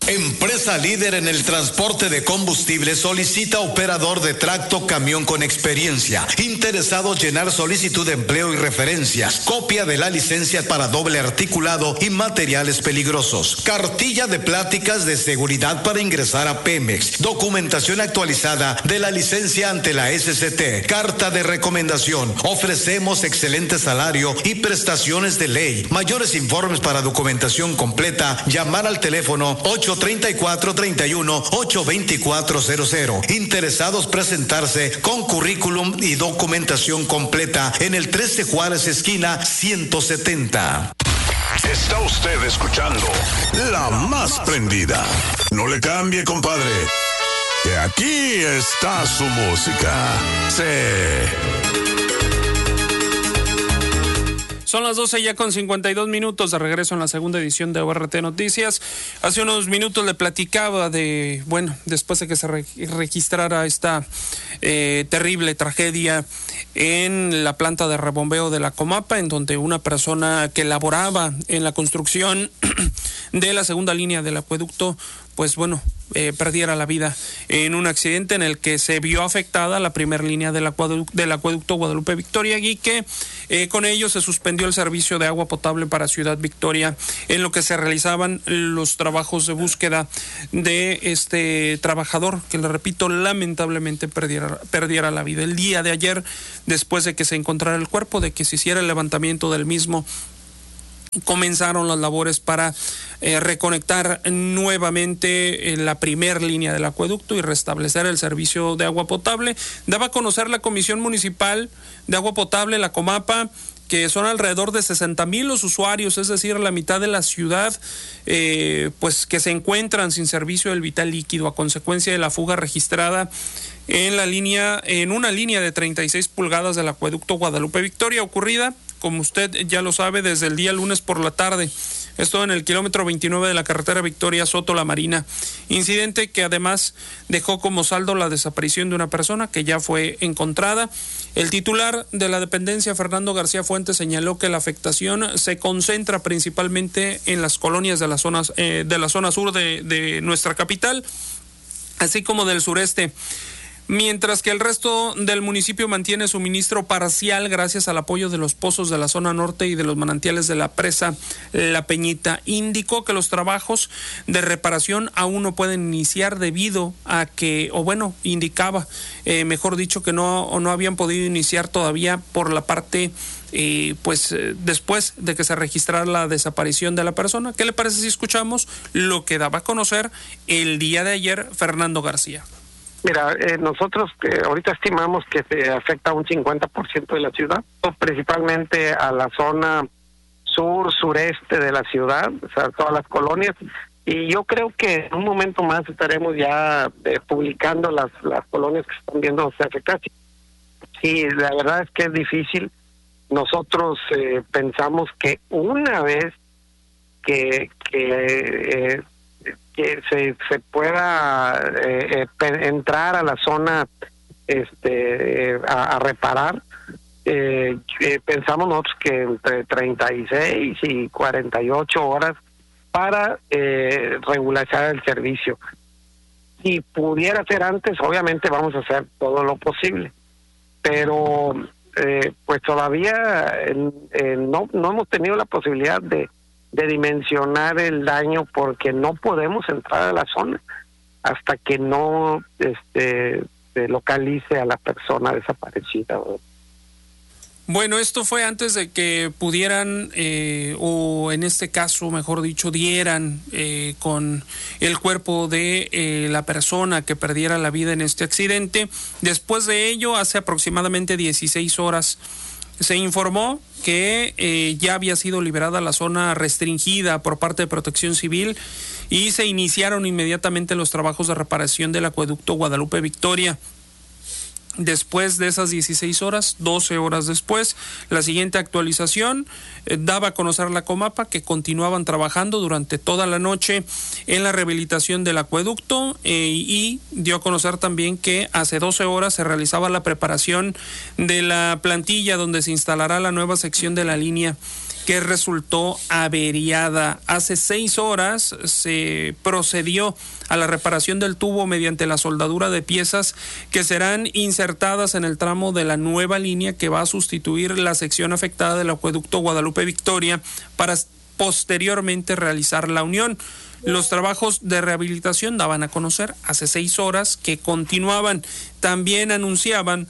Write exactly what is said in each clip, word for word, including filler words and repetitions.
Empresa líder en el transporte de combustible solicita operador de tracto camión con experiencia. Interesados llenar solicitud de empleo y referencias. Copia de la licencia para doble articulado y materiales peligrosos. Cartilla de pláticas de seguridad para ingresar a Pemex. Documentación actualizada de la licencia ante la S C T. Carta de recomendación. Ofrecemos excelente salario y prestaciones de ley. Mayores informes para documentación completa. Llamar al teléfono ocho treinta y cuatro, treinta y uno, ocho veinticuatro cero cero. Interesados presentarse con currículum y documentación completa en el trece Juárez esquina ciento setenta. Está usted escuchando La Más Prendida. No le cambie, compadre, que aquí está su música. Sí. Son las doce ya con cincuenta y dos minutos, de regreso en la segunda edición de O R T Noticias. Hace unos minutos le platicaba de, bueno, después de que se re- registrara esta eh, terrible tragedia en la planta de rebombeo de la Comapa, en donde una persona que laboraba en la construcción de la segunda línea del acueducto, pues bueno, eh, perdiera la vida en un accidente en el que se vio afectada la primera línea del acueducto, del acueducto Guadalupe Victoria, y que eh, con ello se suspendió el servicio de agua potable para Ciudad Victoria, en lo que se realizaban los trabajos de búsqueda de este trabajador, que le repito, lamentablemente perdiera, perdiera la vida. El día de ayer, después de que se encontrara el cuerpo, de que se hiciera el levantamiento del mismo, comenzaron las labores para eh, reconectar nuevamente eh, la primer línea del acueducto y restablecer el servicio de agua potable. Daba a conocer la Comisión Municipal de Agua Potable, la Comapa, que son alrededor de sesenta mil los usuarios, es decir, la mitad de la ciudad, eh, pues que se encuentran sin servicio del vital líquido a consecuencia de la fuga registrada en la línea, en una línea de treinta y seis pulgadas del acueducto Guadalupe Victoria, ocurrida, como usted ya lo sabe, desde el día lunes por la tarde. Esto en el kilómetro veintinueve de la carretera Victoria Soto La Marina. Incidente que además dejó como saldo la desaparición de una persona que ya fue encontrada. El titular de la dependencia, Fernando García Fuentes, señaló que la afectación se concentra principalmente en las colonias de la zona, eh, de la zona sur de, de nuestra capital, así como del sureste, mientras que el resto del municipio mantiene suministro parcial gracias al apoyo de los pozos de la zona norte y de los manantiales de la presa La Peñita. Indicó que los trabajos de reparación aún no pueden iniciar debido a que, o bueno, indicaba, eh, mejor dicho, que no, o no habían podido iniciar todavía por la parte Eh, pues eh, después de que se registrara la desaparición de la persona. ¿Qué le parece si escuchamos lo que daba a conocer el día de ayer Fernando García? Mira, eh, nosotros eh, ahorita estimamos que se afecta a un cincuenta por ciento de la ciudad, principalmente a la zona sur, sureste de la ciudad, o sea, todas las colonias, y yo creo que en un momento más estaremos ya eh, publicando las, las colonias que están viendo afectadas. Sí, la verdad es que es difícil. Nosotros eh, pensamos que una vez que, que eh, que se, se pueda eh, eh, entrar a la zona este eh, a, a reparar, eh, eh, pensamos nosotros que entre treinta y seis y cuarenta y ocho horas para eh, regularizar el servicio. Si pudiera ser antes, obviamente vamos a hacer todo lo posible, pero eh, pues todavía eh, eh, no, no hemos tenido la posibilidad de de dimensionar el daño, porque no podemos entrar a la zona hasta que no este se localice a la persona desaparecida. Bueno, esto fue antes de que pudieran, eh, o en este caso, mejor dicho, dieran eh, con el cuerpo de eh, la persona que perdiera la vida en este accidente. Después de ello, hace aproximadamente dieciséis horas, se informó que eh, ya había sido liberada la zona restringida por parte de Protección Civil y se iniciaron inmediatamente los trabajos de reparación del acueducto Guadalupe Victoria. Después de esas dieciséis horas, doce horas después, la siguiente actualización eh, daba a conocer la Comapa que continuaban trabajando durante toda la noche en la rehabilitación del acueducto eh, y dio a conocer también que hace doce horas se realizaba la preparación de la plantilla donde se instalará la nueva sección de la línea que resultó averiada. Hace seis horas se procedió a la reparación del tubo mediante la soldadura de piezas que serán insertadas en el tramo de la nueva línea que va a sustituir la sección afectada del acueducto Guadalupe Victoria para posteriormente realizar la unión. Los trabajos de rehabilitación daban a conocer hace seis horas que continuaban. También anunciaban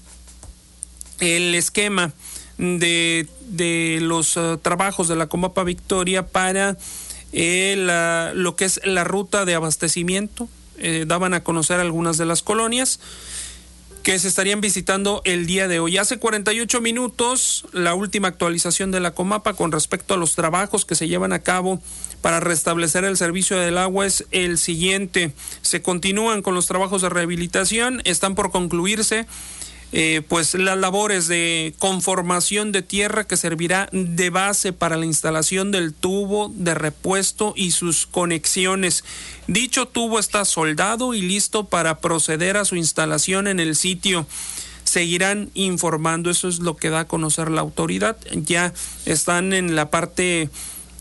el esquema de, de los uh, trabajos de la Comapa Victoria para eh, la, lo que es la ruta de abastecimiento. Eh, daban a conocer algunas de las colonias que se estarían visitando el día de hoy. Hace cuarenta y ocho minutos, la última actualización de la Comapa con respecto a los trabajos que se llevan a cabo para restablecer el servicio del agua es el siguiente. Se continúan con los trabajos de rehabilitación, están por concluirse eh, pues las labores de conformación de tierra que servirá de base para la instalación del tubo de repuesto y sus conexiones. Dicho tubo está soldado y listo para proceder a su instalación en el sitio. Seguirán informando, eso es lo que da a conocer la autoridad. Ya están en la parte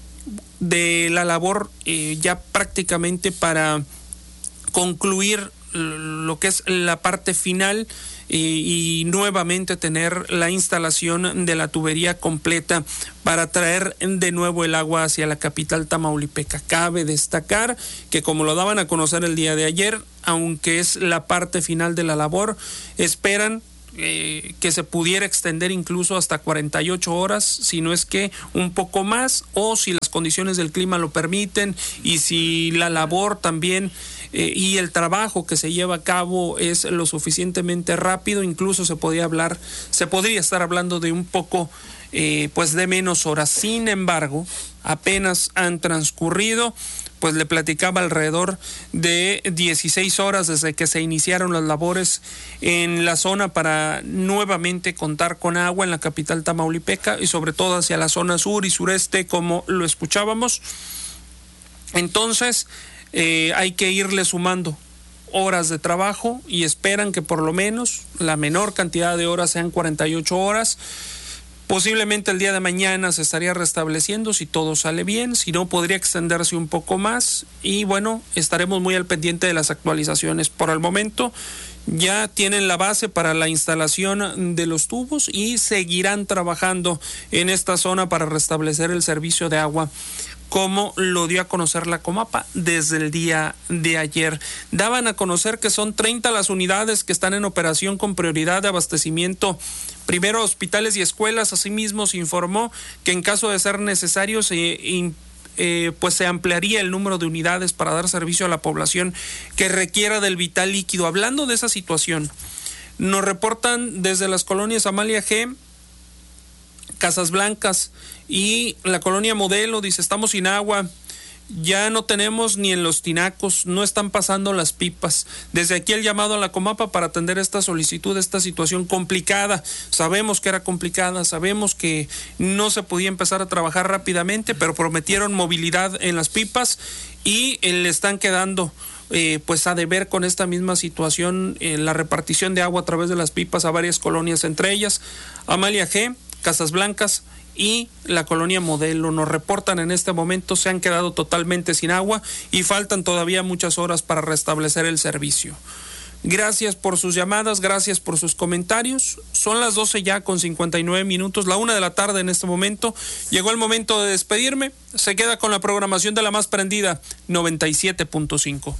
de la labor eh, ya prácticamente para concluir lo que es la parte final y, y nuevamente tener la instalación de la tubería completa para traer de nuevo el agua hacia la capital tamaulipeca. Cabe destacar que, como lo daban a conocer el día de ayer, aunque es la parte final de la labor, esperan Eh, que se pudiera extender incluso hasta cuarenta y ocho horas, si no es que un poco más, o si las condiciones del clima lo permiten y si la labor también eh, y el trabajo que se lleva a cabo es lo suficientemente rápido, incluso se podría hablar, se podría estar hablando de un poco eh, pues de menos horas. Sin embargo, apenas han transcurrido, pues le platicaba, alrededor de dieciséis horas desde que se iniciaron las labores en la zona para nuevamente contar con agua en la capital tamaulipeca y sobre todo hacia la zona sur y sureste, como lo escuchábamos. Entonces eh, hay que irle sumando horas de trabajo y esperan que por lo menos la menor cantidad de horas sean cuarenta y ocho horas. Posiblemente el día de mañana se estaría restableciendo si todo sale bien, si no podría extenderse un poco más y bueno, estaremos muy al pendiente de las actualizaciones. Por el momento ya tienen la base para la instalación de los tubos y seguirán trabajando en esta zona para restablecer el servicio de agua, como lo dio a conocer la Comapa desde el día de ayer. Daban a conocer que son treinta las unidades que están en operación con prioridad de abastecimiento primero a hospitales y escuelas. Asimismo, se informó que en caso de ser necesario se, eh, pues se ampliaría el número de unidades para dar servicio a la población que requiera del vital líquido. Hablando de esa situación, nos reportan desde las colonias Amalia G, Casas Blancas y la colonia Modelo, dice, estamos sin agua, ya no tenemos ni en los tinacos, no están pasando las pipas. Desde aquí el llamado a la Comapa para atender esta solicitud, esta situación complicada. Sabemos que era complicada, sabemos que no se podía empezar a trabajar rápidamente, pero prometieron movilidad en las pipas y eh, le están quedando eh, pues a deber con esta misma situación, eh, la repartición de agua a través de las pipas a varias colonias, entre ellas Amalia G, Casas Blancas y la colonia Modelo. Nos reportan en este momento se han quedado totalmente sin agua y faltan todavía muchas horas para restablecer el servicio. Gracias por sus llamadas, gracias por sus comentarios. Son las doce ya con cincuenta y nueve minutos, la una de la tarde en este momento. Llegó el momento de despedirme. Se queda con la programación de la más prendida, noventa y siete punto cinco.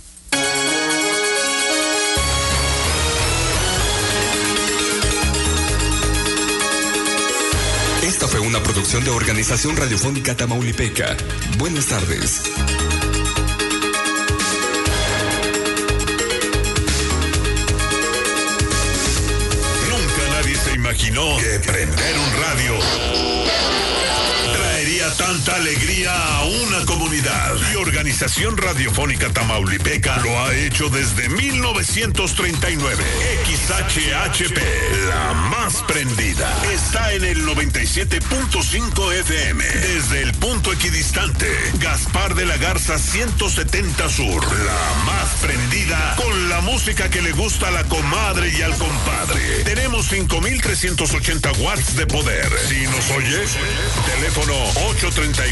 Esta fue una producción de Organización Radiofónica Tamaulipeca. Buenas tardes. Nunca nadie se imaginó que prender un radio traería tanta alegría a una comunidad. Y Organización Radiofónica Tamaulipeca lo ha hecho desde mil novecientos treinta y nueve. X H H P, la más prendida, está en el noventa y siete punto cinco F M. Desde el punto equidistante, Gaspar de la Garza ciento setenta Sur, la más prendida con la música que le gusta a la comadre y al compadre. Tenemos cinco mil trescientos ochenta watts de poder. Si nos oyes, teléfono ocho tres